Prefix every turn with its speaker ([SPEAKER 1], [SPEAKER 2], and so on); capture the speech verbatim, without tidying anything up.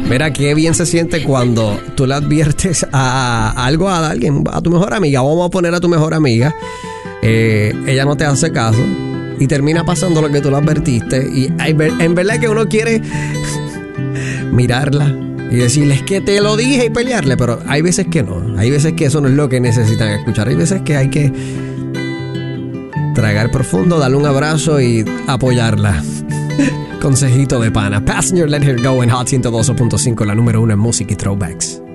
[SPEAKER 1] Mira, qué bien se siente cuando tú le adviertes a, a algo a alguien, a tu mejor amiga. Vamos a poner a tu mejor amiga. Eh, ella no te hace caso y termina pasando lo que tú le advertiste. Y hay, en verdad que uno quiere mirarla y decirle, es que te lo dije, y pelearle. Pero hay veces que no. Hay veces que eso no es lo que necesitan escuchar. Hay veces que hay que tragar profundo, darle un abrazo y apoyarla. Consejito de pana. Passenger, Let Her Go en Hot ciento dos punto cinco, la número uno en música y throwbacks.